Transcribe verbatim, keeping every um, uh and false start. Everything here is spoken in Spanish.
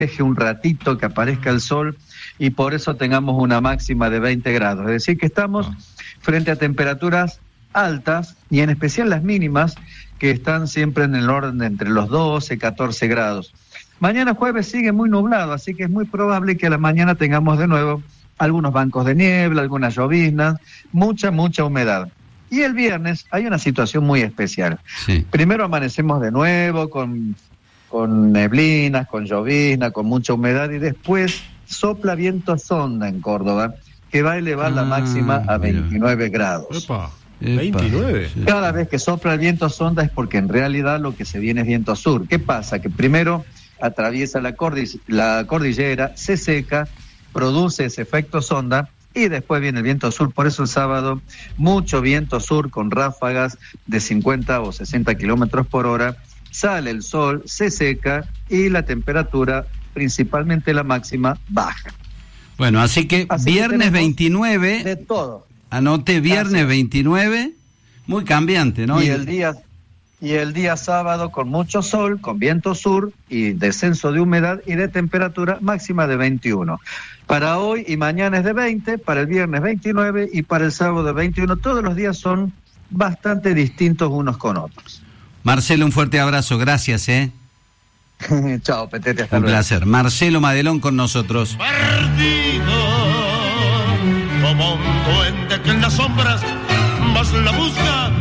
deje un ratito que aparezca el sol y por eso tengamos una máxima de veinte grados. Es decir, que estamos frente a temperaturas altas y en especial las mínimas que están siempre en el orden de entre los doce, catorce grados. Mañana jueves sigue muy nublado, así que es muy probable que a la mañana tengamos de nuevo algunos bancos de niebla, algunas lloviznas, mucha, mucha humedad. Y el viernes hay una situación muy especial. Sí. Primero amanecemos de nuevo con, con neblinas, con llovizna, con mucha humedad y después sopla viento sonda en Córdoba que va a elevar ah, la máxima a veintinueve mira. grados. Epa. veintinueve. Cada vez que sopla el viento sonda es porque en realidad lo que se viene es viento sur. ¿Qué pasa? Que primero atraviesa la, cordill- la cordillera, se seca, produce ese efecto sonda y después viene el viento sur. Por eso el sábado mucho viento sur con ráfagas de cincuenta o sesenta kilómetros por hora. Sale el sol, se seca y la temperatura, principalmente la máxima, baja. Bueno, así que así viernes que veintinueve. De todo. Anoté viernes Gracias. veintinueve, muy cambiante, ¿no? Y el día y el día sábado con mucho sol, con viento sur y descenso de humedad y de temperatura máxima de veintiuno. Para hoy y mañana es de veinte, para el viernes veintinueve y para el sábado de veintiuno. Todos los días son bastante distintos unos con otros. Marcelo, un fuerte abrazo, gracias, ¿eh? Chao, Petete, hasta Un luego. placer. Marcelo Madelón con nosotros. Perdido, como un duende que en las sombras más la busca.